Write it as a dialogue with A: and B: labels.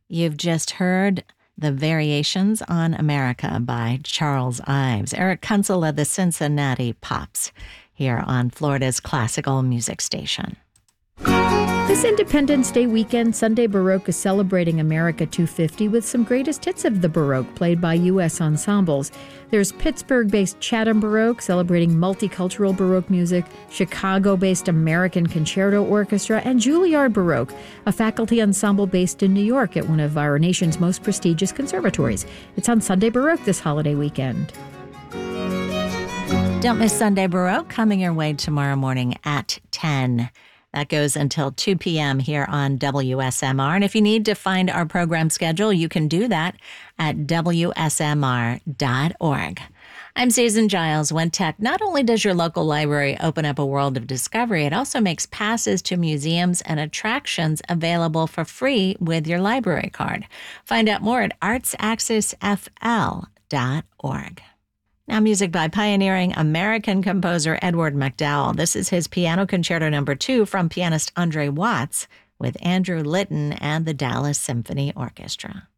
A: You've just heard The Variations on America by Charles Ives. Eric Kunzel of the Cincinnati Pops here on Florida's classical music station.
B: This Independence Day weekend, Sunday Baroque is celebrating America 250 with some greatest hits of the Baroque played by U.S. ensembles. There's Pittsburgh-based Chatham Baroque celebrating multicultural Baroque music, Chicago-based American Concerto Orchestra, and Juilliard Baroque, a faculty ensemble based in New York at one of our nation's most prestigious conservatories. It's on Sunday Baroque this holiday weekend.
A: Don't miss Sunday Baroque, coming your way tomorrow morning at 10. That goes until 2 p.m. here on WSMR. And if you need to find our program schedule, you can do that at WSMR.org. I'm Susan Giles. WenTech not only does your local library open up a world of discovery, it also makes passes to museums and attractions available for free with your library card. Find out more at artsaccessfl.org. Now music by pioneering American composer Edward MacDowell. This is his Piano Concerto No. 2 from pianist Andre Watts with Andrew Litton and the Dallas Symphony Orchestra.